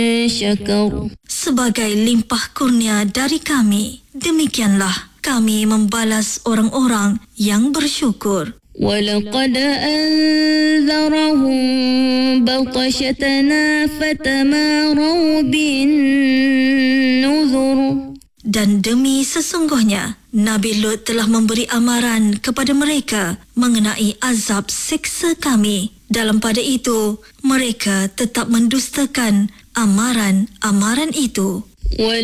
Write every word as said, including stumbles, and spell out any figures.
شكر. Sebagai limpah kurnia dari kami, demikianlah kami membalas orang-orang yang bersyukur. ولقد أنذرهم بطشتنا فتماروا بالنذر. Dan demi sesungguhnya, Nabi Lut telah memberi amaran kepada mereka mengenai azab siksa kami. Dalam pada itu, mereka tetap mendustakan amaran-amaran itu.